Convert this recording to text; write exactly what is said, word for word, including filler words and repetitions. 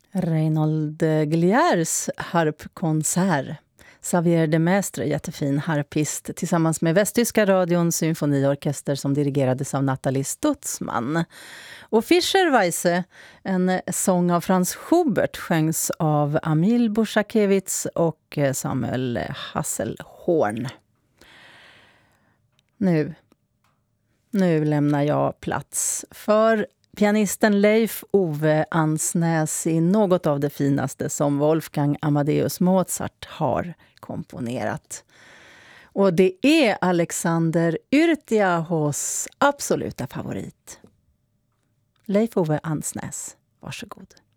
Reinhold Gliers harpkonsert. Xavier de Mestre, jättefin harpist, tillsammans med Västtyska radions symfoniorkester som dirigerades av Nathalie Stutzman. Och Fischerweise, en sång av Franz Schubert, sjöngs av Amil Borshakevitz och Samuel Hasselhorn. Nu, nu lämnar jag plats för pianisten Leif Ove Ansnäs i något av det finaste som Wolfgang Amadeus Mozart har komponerat. Och det är Alexander Yrttiahos absoluta favorit. Leif Ove Ansnäs, varsågod.